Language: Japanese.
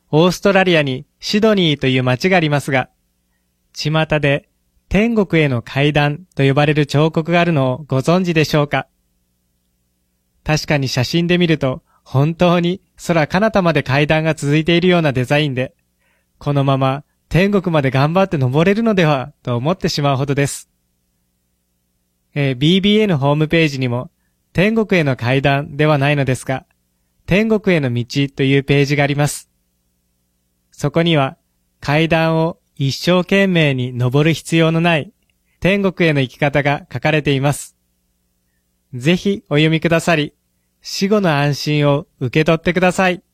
オーストラリアにシドニーという町がありますが、巷で天国への階段と呼ばれる彫刻があるのをご存知でしょうか？確かに写真で見ると本当に空彼方まで階段が続いているようなデザインで、このまま天国まで頑張って登れるのではと思ってしまうほどです。BBN ホームページにも天国への階段ではないのですが、天国への道というページがあります。そこには階段を一生懸命に登る必要のない天国への生き方が書かれています。ぜひお読みくださり、死後の安心を受け取ってください。